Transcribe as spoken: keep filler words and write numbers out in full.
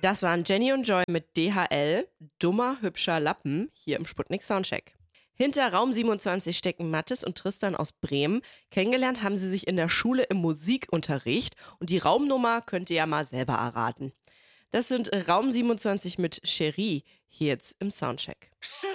Das waren Jenny und Joy mit D H L, dummer, hübscher Lappen, hier im Sputnik Soundcheck. Hinter Raum siebenundzwanzig stecken Mathis und Tristan aus Bremen. Kennengelernt haben sie sich in der Schule im Musikunterricht und die Raumnummer könnt ihr ja mal selber erraten. Das sind Raum siebenundzwanzig mit Cherie, hier jetzt im Soundcheck. Cherie.